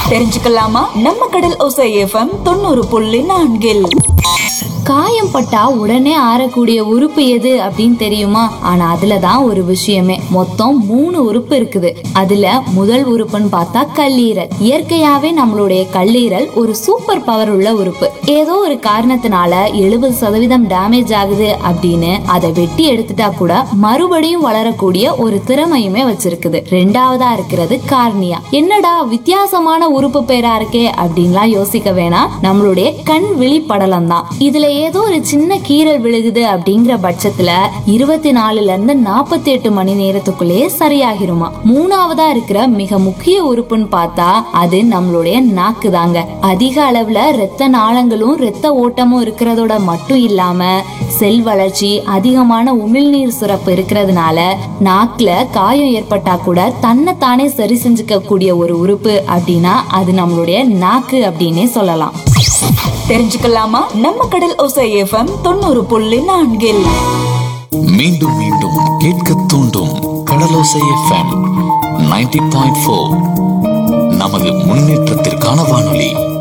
தெரிஞ்சுக்கலாமா? நம்ம கடல் ஓசை எஃப்எம் 90.4. காயம் பட்டா உடனே ஆறக்கூடிய உறுப்பு எது அப்படின்னு தெரியுமா? ஆனா அதுலதான் ஒரு விஷயமே. மொத்தம் 3 உறுப்பு இருக்குது. அதுல முதல் உறுப்புன்னு பார்த்தா கல்லீரல். இயற்கையாவே நம்மளுடைய கல்லீரல் ஒரு சூப்பர் பவர் உள்ள உறுப்பு. ஏதோ ஒரு காரணத்தினால 70% டேமேஜ் ஆகுது அப்படின்னு அதை வெட்டி எடுத்துட்டா கூட மறுபடியும் வளரக்கூடிய ஒரு திறமையுமே வச்சிருக்குது. ரெண்டாவதா இருக்கிறது கார்னியா. என்னடா வித்தியாசமான உறுப்பு பேரா இருக்கே அப்படின்லாம் யோசிக்க வேணாம். நம்மளுடைய கண் விழி படலம் தான். இதுல ஏதோ ஒரு சின்ன கீறல் விழுகுது அப்படிங்கிற பட்சத்துல 24ல இருந்து 48 மணி நேரத்துக்குள்ளேயே சரியாகிருமா. மூணாவதா இருக்கிற மிக முக்கிய உறுப்புன்னு பார்த்தா அது நம்மளுடைய நாக்கு தாங்க. அதிக அளவுல இரத்த நாளங்களும் இரத்த ஓட்டமும் இருக்கிறதோட மட்டும் இல்லாம செல் வளர்ச்சி, அதிகமான உமிழ்நீர் சுரப்பு இருக்கிறதுனால நாக்குல காயம் ஏற்பட்டா கூட தன்னைத்தானே சரி செஞ்சுக்க கூடிய ஒரு உறுப்பு அப்படின்னா அது நம்மளுடைய நாக்கு அப்படின்னே சொல்லலாம். தெரிஞ்சுக்கலாமா? நம்ம கடல் ஓசை எஃப்எம் 90.4. மீண்டும் மீண்டும் கேட்க தூண்டும் கடலோசை எஃப்எம் 90.4. நமது முன்னேற்றத்திற்கான வானொலி.